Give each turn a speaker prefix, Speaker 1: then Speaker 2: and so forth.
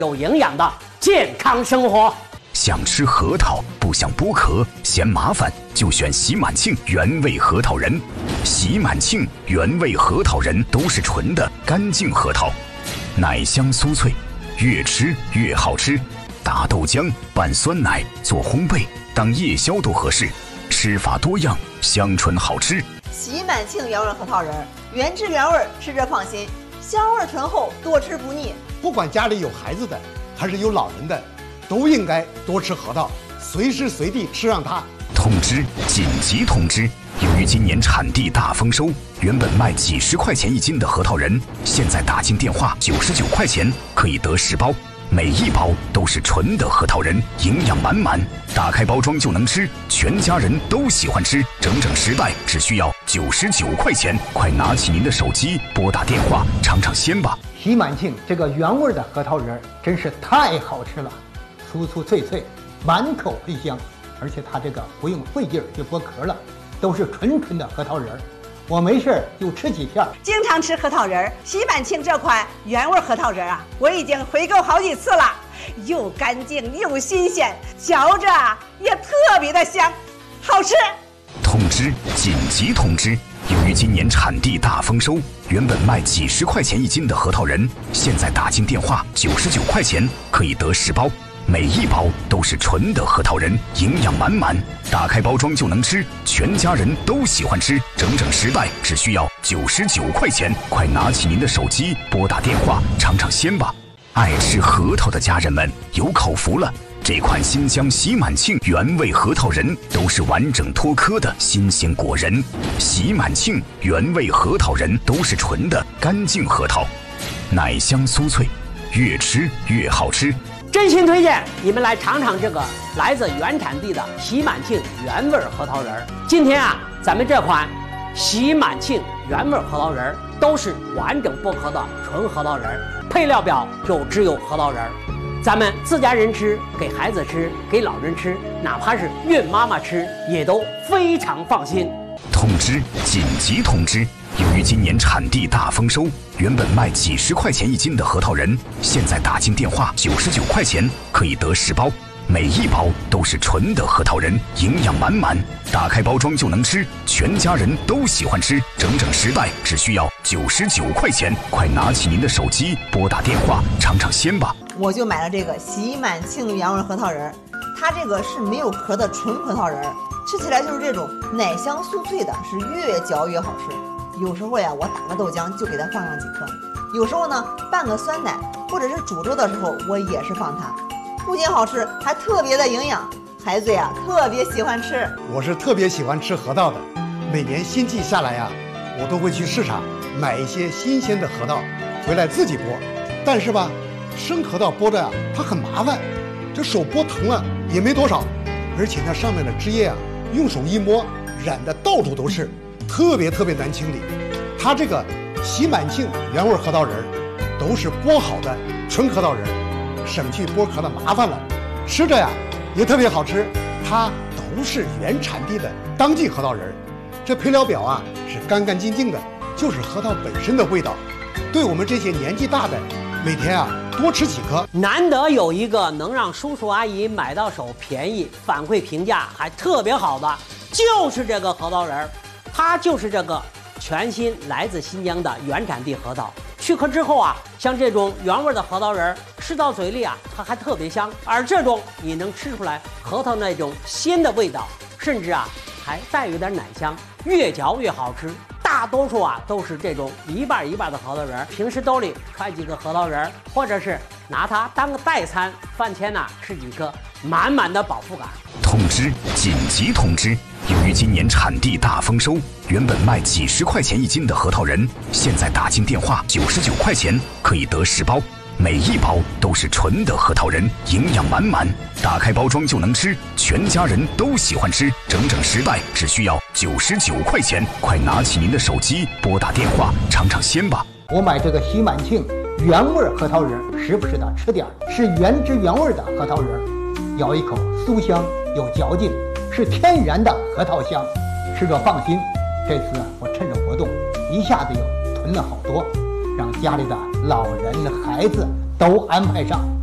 Speaker 1: 有营养的健康生活。
Speaker 2: 想吃核桃不想剥壳嫌麻烦，就选喜满庆原味核桃仁。喜满庆原味核桃仁都是纯的干净核桃，奶香酥脆，越吃越好吃。打豆浆拌酸奶做烘焙当夜宵都合适，吃法多样，香醇好吃。
Speaker 3: 喜满庆原味核桃仁，原汁原味，吃着放心，香味醇厚，多吃不腻。
Speaker 4: 不管家里有孩子的还是有老人的，都应该多吃核桃，随时随地吃上它。
Speaker 2: 通知！紧急通知！由于今年产地大丰收，原本卖几十块钱一斤的核桃仁，现在打进电话99块钱可以得10包，每一包都是纯的核桃仁，营养满满，打开包装就能吃，全家人都喜欢吃，整整10袋只需要99块钱，快拿起您的手机拨打电话尝尝鲜吧。
Speaker 5: 喜满庆这个原味的核桃仁真是太好吃了，酥酥脆脆，满口喷香，而且它这个不用费劲儿就剥壳了，都是纯的核桃仁。我没事就吃几片。
Speaker 3: 经常吃核桃仁，喜满庆这款原味核桃仁啊，我已经回购好几次了，又干净又新鲜，嚼着也特别的香，好吃。
Speaker 2: 通知！紧急通知！由于今年产地大丰收，原本卖几十块钱一斤的核桃仁，现在打进电话99块钱可以得10包，每一包都是纯的核桃仁，营养满满，打开包装就能吃，全家人都喜欢吃，整整10袋只需要99块钱，快拿起您的手机拨打电话尝尝鲜吧。爱吃核桃的家人们有口福了，这款新疆喜满庆原味核桃仁都是完整脱壳的新鲜果仁，喜满庆原味核桃仁都是纯的干净核桃，奶香酥脆，越吃越好吃。
Speaker 1: 真心推荐你们来尝尝这个来自原产地的喜满庆原味核桃仁。今天啊，咱们这款喜满庆原味核桃仁都是完整剥壳的纯核桃仁，配料表就只有核桃仁。咱们自家人吃，给孩子吃，给老人吃，哪怕是孕妈妈吃，也都非常放心。
Speaker 2: 通知！紧急通知！由于今年产地大丰收，原本卖几十块钱一斤的核桃仁，现在打进电话99块钱可以得10包，每一包都是纯的核桃仁，营养满满，打开包装就能吃，全家人都喜欢吃，整整10袋只需要99块钱，快拿起您的手机拨打电话尝尝鲜吧。
Speaker 3: 我就买了这个喜满庆原味核桃仁，它这个是没有壳的纯核桃仁，吃起来就是这种奶香酥脆的，是越嚼越好吃。有时候呀，我打个豆浆就给它放上几颗，有时候呢拌个酸奶或者是煮粥的时候，我也是放它，不仅好吃，还特别的营养，孩子呀特别喜欢吃。
Speaker 4: 我是特别喜欢吃核桃的，每年新季下来呀，我都会去市场买一些新鲜的核桃回来自己剥，但是吧，生核桃剥着呀，它很麻烦，这手剥疼了也没多少，而且那上面的汁液啊，用手一摸染的到处都是，特别难清理。它这个喜满庆原味核桃仁都是剥好的纯核桃仁，省去剥壳的麻烦了，吃着呀也特别好吃。它都是原产地的当季核桃仁，这配料表啊是干净净的，就是核桃本身的味道。对我们这些年纪大的，每天啊多吃几颗。
Speaker 1: 难得有一个能让叔叔阿姨买到手便宜，反馈评价还特别好的，就是这个核桃仁，它就是这个全新来自新疆的原产地核桃。去壳之后啊，像这种原味的核桃仁吃到嘴里啊，它还特别香，而这种你能吃出来核桃那种鲜的味道，甚至啊还带有点奶香，越嚼越好吃。大多数啊都是这种一半一半的核桃仁，平时兜里揣几个核桃仁，或者是拿它当个代餐，饭前呢吃几颗，满满的饱腹感。
Speaker 2: 通知！紧急通知！由于今年产地大丰收，原本卖几十块钱一斤的核桃仁，现在打进电话99块钱可以得10包，每一包都是纯的核桃仁，营养满满，打开包装就能吃，全家人都喜欢吃，整整10袋只需要99块钱，快拿起您的手机拨打电话尝尝鲜吧。
Speaker 5: 我买这个喜满庆原味核桃仁，时不时的吃点，是原汁原味的核桃仁，咬一口酥香有嚼劲，是天然的核桃香，吃着放心。这次我趁着活动一下子又囤了好多，让家里的老人孩子都安排上。